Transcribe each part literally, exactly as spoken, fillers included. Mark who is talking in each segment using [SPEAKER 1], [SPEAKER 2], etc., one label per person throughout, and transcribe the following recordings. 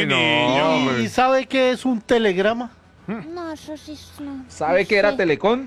[SPEAKER 1] Ay,
[SPEAKER 2] no,
[SPEAKER 1] niño.
[SPEAKER 2] pues.
[SPEAKER 3] ¿Y sabe qué es un telegrama?
[SPEAKER 4] No, eso sí no.
[SPEAKER 5] ¿Sabe
[SPEAKER 4] no
[SPEAKER 5] que era
[SPEAKER 4] sé.
[SPEAKER 5] Telecom?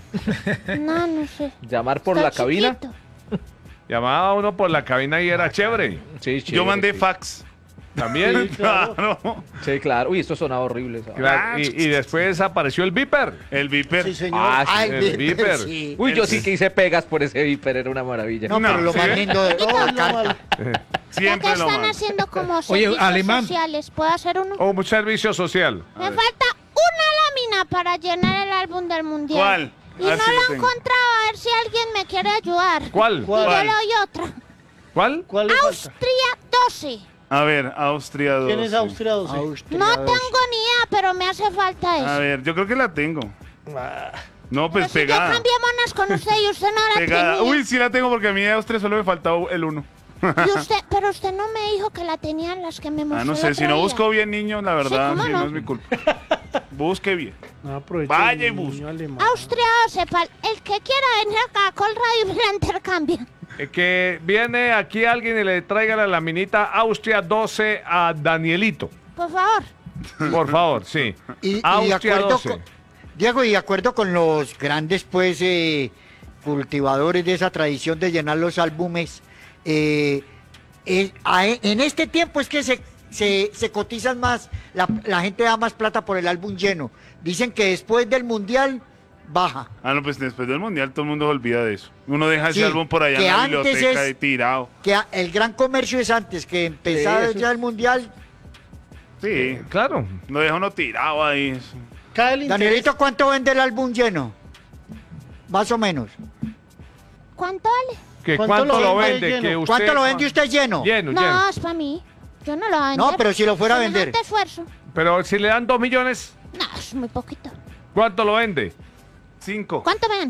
[SPEAKER 4] No, no sé.
[SPEAKER 5] Llamar por
[SPEAKER 4] Está
[SPEAKER 5] la cabina.
[SPEAKER 4] chiquito.
[SPEAKER 1] Llamaba uno por la cabina y era chévere.
[SPEAKER 5] Sí, chévere,
[SPEAKER 1] Yo mandé
[SPEAKER 5] sí.
[SPEAKER 1] fax.
[SPEAKER 3] Sí,
[SPEAKER 1] También.
[SPEAKER 3] claro.
[SPEAKER 1] Claro.
[SPEAKER 5] Sí, claro. Uy, esto sonaba horrible. ¿sabes?
[SPEAKER 1] Claro, Y, y después apareció el Viper.
[SPEAKER 2] El Viper.
[SPEAKER 3] Sí, señor.
[SPEAKER 5] Ah, sí.
[SPEAKER 6] Ay,
[SPEAKER 1] el
[SPEAKER 6] Viper,
[SPEAKER 1] Viper.
[SPEAKER 6] sí.
[SPEAKER 5] Uy, yo sí que hice pegas por ese Viper, era una maravilla.
[SPEAKER 6] No,
[SPEAKER 1] No,
[SPEAKER 6] pero lo
[SPEAKER 1] ¿sí
[SPEAKER 6] más
[SPEAKER 1] ve?
[SPEAKER 6] lindo de
[SPEAKER 3] Todo
[SPEAKER 6] toda
[SPEAKER 3] es lo malo.
[SPEAKER 4] Ya que
[SPEAKER 1] Siempre lo
[SPEAKER 4] están
[SPEAKER 1] malo.
[SPEAKER 4] haciendo como
[SPEAKER 7] Oye,
[SPEAKER 4] servicios
[SPEAKER 7] alemán.
[SPEAKER 4] sociales, ¿puedo hacer uno?
[SPEAKER 1] O un servicio social.
[SPEAKER 4] Me falta una lámina para llenar el álbum del mundial.
[SPEAKER 1] ¿Cuál?
[SPEAKER 4] Y
[SPEAKER 1] A ver
[SPEAKER 4] no
[SPEAKER 1] si
[SPEAKER 4] lo
[SPEAKER 1] lo
[SPEAKER 4] he
[SPEAKER 1] tengo.
[SPEAKER 4] encontrado, a ver si alguien me quiere ayudar.
[SPEAKER 1] ¿Cuál?
[SPEAKER 4] Y yo
[SPEAKER 3] ¿Cuál?
[SPEAKER 4] le doy otra.
[SPEAKER 1] ¿Cuál?
[SPEAKER 3] ¿Cuál le falta?
[SPEAKER 4] Austria doce.
[SPEAKER 1] A ver, Austria dos.
[SPEAKER 3] ¿Quién es Austria doce?
[SPEAKER 6] Austria
[SPEAKER 4] No
[SPEAKER 6] dos.
[SPEAKER 4] tengo ni idea, pero me hace falta eso.
[SPEAKER 1] A ver, yo creo que la tengo.
[SPEAKER 3] Ah,
[SPEAKER 1] No, pues
[SPEAKER 4] Pero si yo
[SPEAKER 1] pegada.
[SPEAKER 4] cambié monas con usted y usted no la
[SPEAKER 1] Pegada.
[SPEAKER 4] tenía.
[SPEAKER 1] Uy, sí la tengo porque a mí de Austria solo me faltaba el uno.
[SPEAKER 4] Y usted, pero usted no me dijo que la tenían las que me mostró.
[SPEAKER 1] Ah, no
[SPEAKER 4] el
[SPEAKER 1] sé,
[SPEAKER 4] otro
[SPEAKER 1] si no
[SPEAKER 4] día.
[SPEAKER 1] busco bien, niño, la verdad,
[SPEAKER 4] ¿cómo
[SPEAKER 1] sí,
[SPEAKER 4] no?
[SPEAKER 1] no es mi culpa. Busque bien.
[SPEAKER 3] no aproveche
[SPEAKER 1] Vaya
[SPEAKER 3] el
[SPEAKER 1] y busque.
[SPEAKER 3] niño alemán.
[SPEAKER 4] Austria doce, pal. El que quiera venir acá con radio me la intercambia.
[SPEAKER 1] Eh, Que viene aquí alguien y le traiga la laminita Austria doce a Danielito.
[SPEAKER 4] Por favor.
[SPEAKER 1] Por favor, sí.
[SPEAKER 6] Y, y de
[SPEAKER 1] Austria
[SPEAKER 6] acuerdo
[SPEAKER 1] doce.
[SPEAKER 6] con, Diego, y de acuerdo con los grandes, pues, eh, cultivadores de esa tradición de llenar los álbumes, eh, eh, a- en este tiempo es que se, se, se cotizan más, la, la gente da más plata por el álbum lleno. Dicen que después del Mundial baja.
[SPEAKER 1] Ah, no, pues después del mundial todo el mundo se olvida de eso. Uno deja ese
[SPEAKER 6] Sí,
[SPEAKER 1] álbum por allá
[SPEAKER 6] que
[SPEAKER 1] en la
[SPEAKER 6] antes
[SPEAKER 1] biblioteca
[SPEAKER 6] es-
[SPEAKER 1] y tirado.
[SPEAKER 6] Que a- el gran comercio es antes, que empezara
[SPEAKER 5] Sí, eso
[SPEAKER 6] ya el Mundial.
[SPEAKER 1] Sí, claro. Lo deja uno tirado ahí.
[SPEAKER 3] Cae el interés.
[SPEAKER 6] Danielito, ¿cuánto vende el álbum lleno? Más o menos.
[SPEAKER 4] ¿Cuánto vale?
[SPEAKER 1] ¿Que
[SPEAKER 3] ¿Cuánto
[SPEAKER 1] ¿Cuánto,
[SPEAKER 3] lo
[SPEAKER 1] lo
[SPEAKER 3] vende
[SPEAKER 1] vende?
[SPEAKER 3] lleno?
[SPEAKER 1] Que usted...
[SPEAKER 6] ¿Cuánto lo vende usted lleno?
[SPEAKER 1] Lleno,
[SPEAKER 4] No,
[SPEAKER 1] lleno.
[SPEAKER 4] es para mí. Yo no lo voy a vender.
[SPEAKER 6] No, pero si lo fuera a vender.
[SPEAKER 4] Semejante esfuerzo.
[SPEAKER 1] Pero si le dan dos millones,
[SPEAKER 4] No, es muy poquito.
[SPEAKER 1] ¿cuánto lo vende? Cinco.
[SPEAKER 4] ¿Cuánto me dan?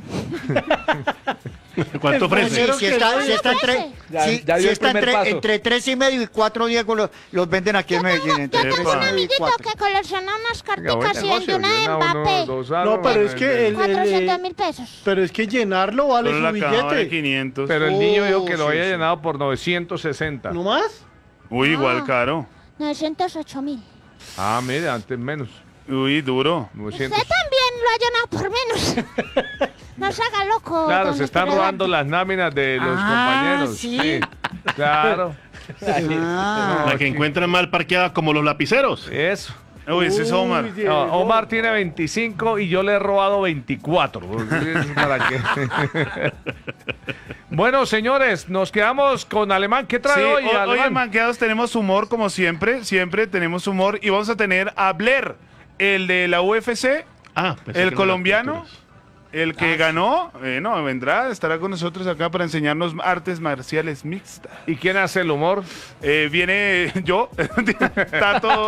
[SPEAKER 2] ¿Cuánto
[SPEAKER 6] Sí,
[SPEAKER 2] ofrece?
[SPEAKER 6] si está, si está entre,
[SPEAKER 4] ofrece?
[SPEAKER 5] Ya-
[SPEAKER 6] si-
[SPEAKER 5] ya
[SPEAKER 6] si
[SPEAKER 5] dio el
[SPEAKER 6] está
[SPEAKER 5] primer
[SPEAKER 6] entre,
[SPEAKER 5] paso.
[SPEAKER 6] entre tres y medio y cuatro, Diego, los, los venden aquí en Medellín. Entre
[SPEAKER 4] Yo
[SPEAKER 6] tres
[SPEAKER 4] tengo
[SPEAKER 6] y
[SPEAKER 4] un
[SPEAKER 6] medio y
[SPEAKER 4] amiguito
[SPEAKER 6] cuatro.
[SPEAKER 4] que colecciona unas
[SPEAKER 1] Oiga, buen
[SPEAKER 4] carticas y vende
[SPEAKER 1] negocio,
[SPEAKER 4] una de
[SPEAKER 1] llena uno,
[SPEAKER 4] Mbappé.
[SPEAKER 1] dos
[SPEAKER 3] No,
[SPEAKER 1] álbumes,
[SPEAKER 3] pero es que
[SPEAKER 1] vende.
[SPEAKER 3] el, el,
[SPEAKER 4] cuatrocientos
[SPEAKER 3] eh,
[SPEAKER 4] mil pesos.
[SPEAKER 3] pero es que llenarlo vale
[SPEAKER 1] Solo
[SPEAKER 3] su
[SPEAKER 1] la caja vale
[SPEAKER 3] billete.
[SPEAKER 1] quinientos. Pero el niño dijo que
[SPEAKER 6] Oh,
[SPEAKER 1] lo
[SPEAKER 6] sí,
[SPEAKER 1] había
[SPEAKER 6] sí.
[SPEAKER 1] llenado por novecientos sesenta.
[SPEAKER 3] ¿No más?
[SPEAKER 1] Uy, igual
[SPEAKER 4] Ah.
[SPEAKER 1] caro.
[SPEAKER 4] novecientos ocho mil.
[SPEAKER 1] Ah, mire, antes menos.
[SPEAKER 2] Uy, duro.
[SPEAKER 1] novecientos.
[SPEAKER 4] Usted también lo ha llenado por menos. No se haga loco.
[SPEAKER 1] Claro,
[SPEAKER 4] don
[SPEAKER 1] se están
[SPEAKER 4] Héctor
[SPEAKER 1] robando
[SPEAKER 4] Eduardo.
[SPEAKER 1] las láminas de los
[SPEAKER 6] Ah,
[SPEAKER 1] compañeros.
[SPEAKER 6] ¿sí?
[SPEAKER 1] Claro,
[SPEAKER 6] Ah,
[SPEAKER 2] La que encuentran mal parqueada como los lapiceros.
[SPEAKER 1] eso.
[SPEAKER 2] Uy, ese es Omar.
[SPEAKER 3] Uy,
[SPEAKER 1] No,
[SPEAKER 3] Diego.
[SPEAKER 1] Omar tiene veinticinco y yo le he robado veinticuatro. ¿Para qué? Bueno, señores, nos quedamos con Alemán. ¿Qué trae
[SPEAKER 2] Sí,
[SPEAKER 1] hoy,
[SPEAKER 2] hoy, hoy
[SPEAKER 1] Alemán?
[SPEAKER 2] en Manqueados tenemos humor como siempre, siempre tenemos humor y vamos a tener a Blair, el de la U F C,
[SPEAKER 7] Ah, pensé que
[SPEAKER 2] el
[SPEAKER 7] no
[SPEAKER 2] colombiano,
[SPEAKER 7] eran pinturas.
[SPEAKER 2] el que ganó, eh, no, vendrá, estará con nosotros acá para enseñarnos artes marciales mixtas.
[SPEAKER 1] ¿Y quién hace el humor?
[SPEAKER 2] Eh, viene yo, Tato,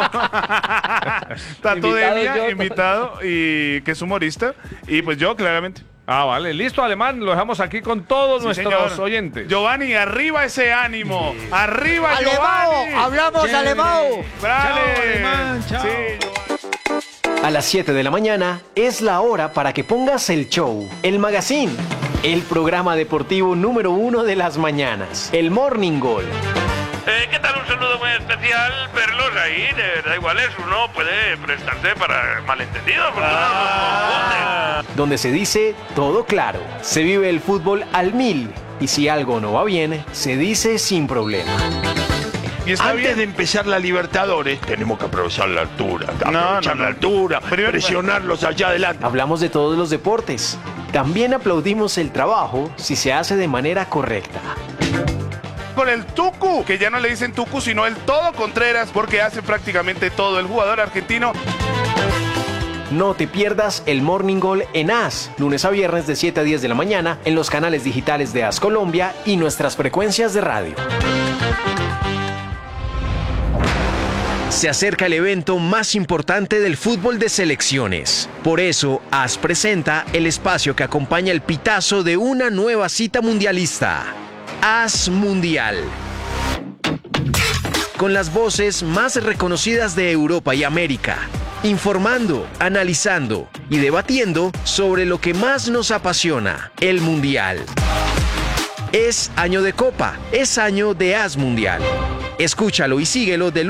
[SPEAKER 2] Tato
[SPEAKER 5] Invitado
[SPEAKER 2] Devia,
[SPEAKER 5] yo.
[SPEAKER 2] invitado, y que es humorista, y pues yo, claramente.
[SPEAKER 1] Ah, vale. Listo, Alemán. Lo dejamos aquí con todos
[SPEAKER 2] Sí,
[SPEAKER 1] nuestros
[SPEAKER 2] señor.
[SPEAKER 1] oyentes.
[SPEAKER 2] Giovanni, arriba ese ánimo, arriba
[SPEAKER 6] Alemao,
[SPEAKER 2] Giovanni.
[SPEAKER 6] hablamos, Alemao.
[SPEAKER 2] Dale.
[SPEAKER 7] Chao, Alemán, chao.
[SPEAKER 2] Sí, Giovanni.
[SPEAKER 8] A las siete de la mañana es la hora para que pongas el show, el magazine, el programa deportivo número uno de las mañanas, el Morning Goal.
[SPEAKER 9] Eh, ¿Qué tal? Un saludo muy especial, verlos ahí, de verdad, igual es, uno puede prestarse para malentendidos, porque uno no confunde.
[SPEAKER 8] Donde se dice todo claro, se vive el fútbol al mil y si algo no va bien, se dice sin problema.
[SPEAKER 2] Y está
[SPEAKER 9] Antes
[SPEAKER 2] bien.
[SPEAKER 9] de empezar la Libertadores, tenemos que aprovechar la altura, aprovechar
[SPEAKER 2] no, no.
[SPEAKER 9] la altura,
[SPEAKER 2] Primero-
[SPEAKER 9] presionarlos allá adelante.
[SPEAKER 8] Hablamos de todos los deportes. También aplaudimos el trabajo si se hace de manera correcta.
[SPEAKER 2] Con el Tucu, que ya no le dicen Tucu, sino el Todo Contreras, porque hace prácticamente todo el jugador argentino.
[SPEAKER 8] No te pierdas el Morning Goal en A S, lunes a viernes de siete a diez de la mañana en los canales digitales de A S Colombia y nuestras frecuencias de radio. Se acerca el evento más importante del fútbol de selecciones. Por eso, A S presenta el espacio que acompaña el pitazo de una nueva cita mundialista. A S Mundial. Con las voces más reconocidas de Europa y América. Informando, analizando y debatiendo sobre lo que más nos apasiona, el Mundial. Es año de Copa, es año de A S Mundial. Escúchalo y síguelo de